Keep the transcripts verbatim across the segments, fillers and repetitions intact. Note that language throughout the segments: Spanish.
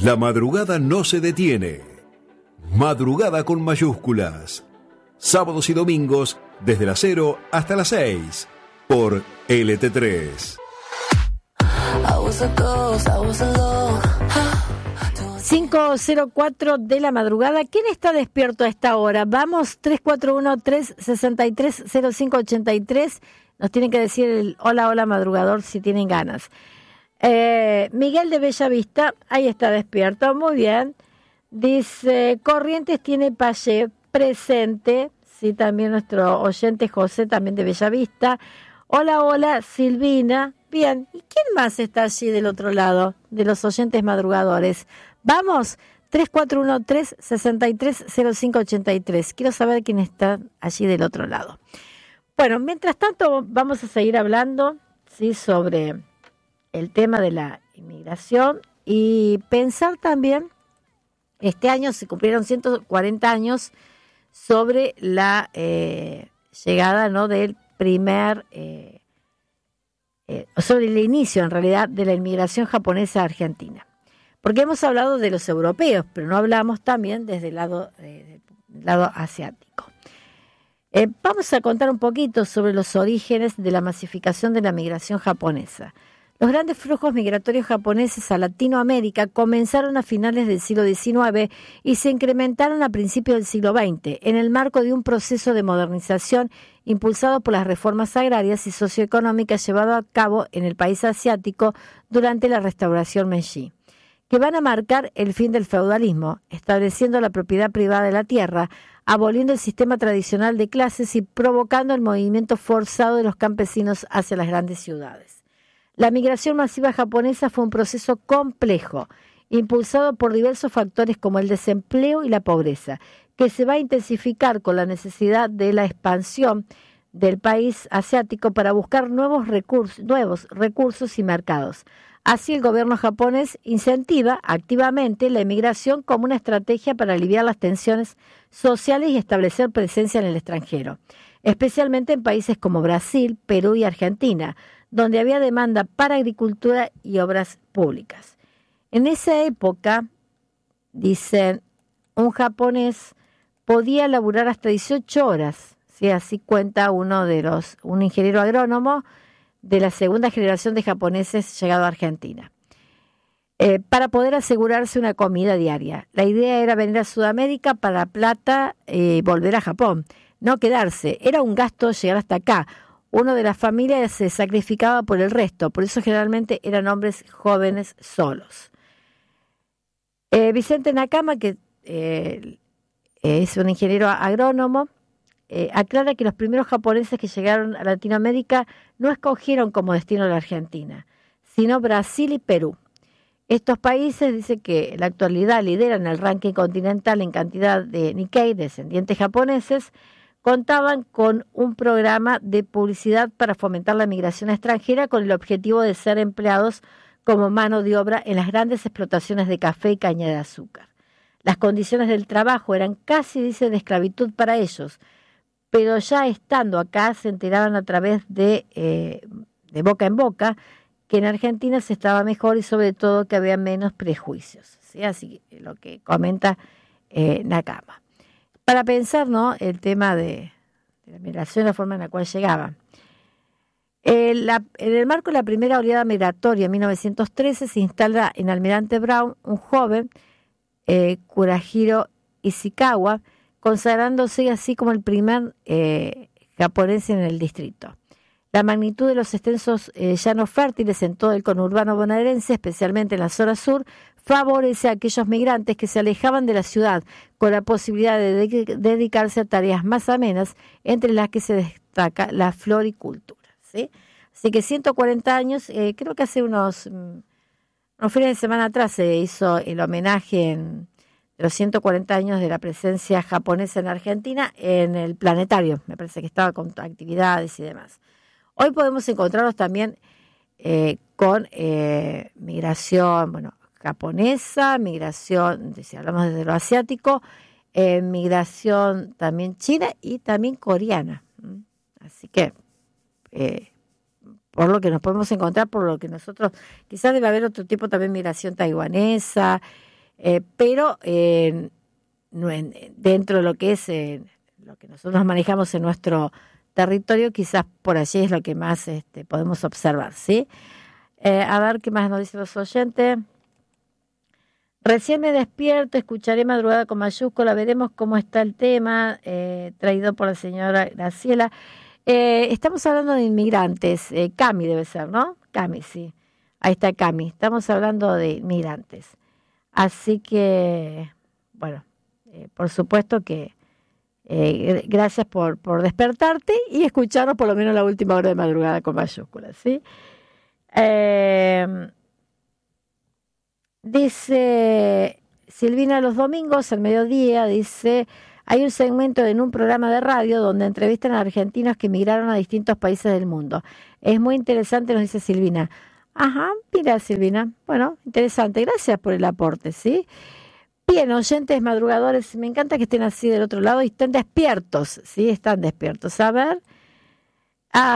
La madrugada no se detiene. Madrugada con mayúsculas. Sábados y domingos desde las cero hasta las seis por L T tres. cinco cero cuatro de la madrugada. ¿Quién está despierto a esta hora? Vamos, tres cuatro uno, tres seis tres, cero cinco ocho tres. Nos tienen que decir el hola, hola madrugador si tienen ganas. Eh, Miguel de Bellavista, ahí está despierto, muy bien. Dice, Corrientes tiene Payé presente. Sí, también nuestro oyente José, también de Bellavista. Hola, hola, Silvina. Bien, ¿y quién más está allí del otro lado, de los oyentes madrugadores? Vamos, tres cuatro uno, tres seis tres, cero cinco ocho tres. Quiero saber quién está allí del otro lado. Bueno, mientras tanto vamos a seguir hablando, ¿sí?, sobre el tema de la inmigración y pensar también, este año se cumplieron ciento cuarenta años sobre la eh, llegada, ¿no?, del primer... Eh, Eh, sobre el inicio, en realidad, de la inmigración japonesa a Argentina. Porque hemos hablado de los europeos, pero no hablamos también desde el lado, eh, del lado asiático. Eh, vamos a contar un poquito sobre los orígenes de la masificación de la migración japonesa. Los grandes flujos migratorios japoneses a Latinoamérica comenzaron a finales del siglo diecinueve y se incrementaron a principios del siglo veinte, en el marco de un proceso de modernización impulsado por las reformas agrarias y socioeconómicas llevado a cabo en el país asiático durante la restauración Meiji, que van a marcar el fin del feudalismo, estableciendo la propiedad privada de la tierra, aboliendo el sistema tradicional de clases y provocando el movimiento forzado de los campesinos hacia las grandes ciudades. La migración masiva japonesa fue un proceso complejo, impulsado por diversos factores como el desempleo y la pobreza, que se va a intensificar con la necesidad de la expansión del país asiático para buscar nuevos recursos, nuevos recursos y mercados. Así, el gobierno japonés incentiva activamente la inmigración como una estrategia para aliviar las tensiones sociales y establecer presencia en el extranjero, especialmente en países como Brasil, Perú y Argentina, donde había demanda para agricultura y obras públicas. En esa época, dicen, un japonés podía laburar hasta dieciocho horas, ¿sí? Así cuenta uno de los, un ingeniero agrónomo de la segunda generación de japoneses llegado a Argentina, eh, para poder asegurarse una comida diaria. La idea era venir a Sudamérica para plata y eh, volver a Japón, no quedarse. Era un gasto llegar hasta acá. Uno de las familias se sacrificaba por el resto, por eso generalmente eran hombres jóvenes solos. Eh, Vicente Nakama, que eh, es un ingeniero agrónomo, eh, aclara que los primeros japoneses que llegaron a Latinoamérica no escogieron como destino la Argentina, sino Brasil y Perú. Estos países, dice que en la actualidad lideran el ranking continental en cantidad de Nikkei, descendientes japoneses, contaban con un programa de publicidad para fomentar la migración extranjera con el objetivo de ser empleados como mano de obra en las grandes explotaciones de café y caña de azúcar. Las condiciones del trabajo eran casi, dice, de esclavitud para ellos, pero ya estando acá se enteraban a través de, eh, de boca en boca que en Argentina se estaba mejor y sobre todo que había menos prejuicios, ¿sí? Así que lo que comenta eh, Nakama. Para pensar, ¿no?, el tema de, de la migración, la forma en la cual llegaba. Eh, la, en el marco de la primera oleada migratoria en mil novecientos trece se instala en Almirante Brown un joven, eh, Kurahiro Ishikawa, consagrándose así como el primer eh, japonés en el distrito. La magnitud de los extensos eh, llanos fértiles en todo el conurbano bonaerense, especialmente en la zona sur, favorece a aquellos migrantes que se alejaban de la ciudad con la posibilidad de, de dedicarse a tareas más amenas, entre las que se destaca la floricultura, ¿sí? Así que ciento cuarenta años, eh, creo que hace unos, unos fines de semana atrás se hizo el homenaje en los ciento cuarenta años de la presencia japonesa en Argentina en el planetario, me parece que estaba con actividades y demás. Hoy podemos encontrarnos también eh, con eh, migración, bueno, japonesa, migración, si hablamos desde lo asiático, eh, migración también china y también coreana. Así que, eh, por lo que nos podemos encontrar, por lo que nosotros, quizás debe haber otro tipo también, migración taiwanesa, eh, pero eh, no en, dentro de lo que es eh, lo que nosotros manejamos en nuestro territorio, quizás por allí es lo que más este, podemos observar, ¿sí? Eh, a ver qué más nos dicen los oyentes. Recién me despierto, escucharé Madrugada con mayúscula, veremos cómo está el tema, eh, traído por la señora Graciela. Eh, estamos hablando de inmigrantes, eh, Cami debe ser, ¿no? Cami, sí. Ahí está Cami, estamos hablando de inmigrantes. Así que, bueno, eh, por supuesto que eh, gracias por, por despertarte y escucharnos por lo menos la última hora de Madrugada con mayúsculas, ¿sí? Eh, dice Silvina los domingos, al mediodía, dice, hay un segmento en un programa de radio donde entrevistan a argentinos que emigraron a distintos países del mundo. Es muy interesante, nos dice Silvina. Ajá, mira Silvina, bueno, interesante, gracias por el aporte, ¿sí? Bien, oyentes madrugadores, me encanta que estén así del otro lado y estén despiertos, ¿sí? Están despiertos, a ver. Ah,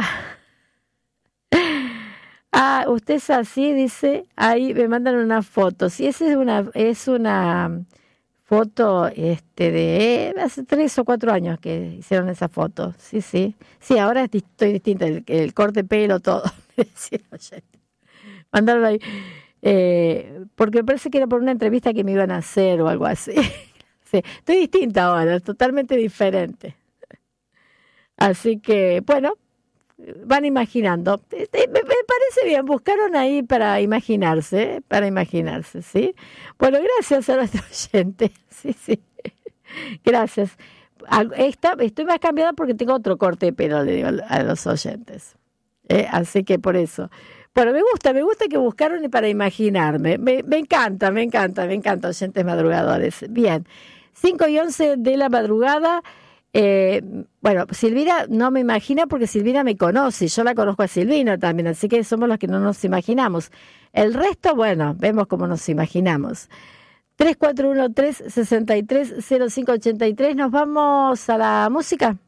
ah usted es así, dice, ahí me mandan una foto, sí, esa es una, es una foto este de hace tres o cuatro años que hicieron esa foto, sí, sí, sí, ahora estoy distinta, el, el corte de pelo, todo, sí, oyente. Mandaron ahí, eh, porque me parece que era por una entrevista que me iban a hacer o algo así. Sí, estoy distinta ahora, totalmente diferente. Así que, bueno, van imaginando. Me, me parece bien, buscaron ahí para imaginarse, para imaginarse, ¿sí? Bueno, gracias a nuestro oyente, sí, sí. Gracias. Esta, estoy más cambiada porque tengo otro corte de pelo, le digo a los oyentes. Eh, así que por eso. Bueno, me gusta, me gusta que buscaron para imaginarme. Me, me encanta, me encanta, me encanta, oyentes madrugadores. Bien, cinco y once de la madrugada. Eh, bueno, Silvina no me imagina porque Silvina me conoce. Yo la conozco a Silvina también, así que somos los que no nos imaginamos. El resto, bueno, vemos cómo nos imaginamos. tres cuatro uno, tres seis tres, cero cinco ocho tres. Nos vamos a la música.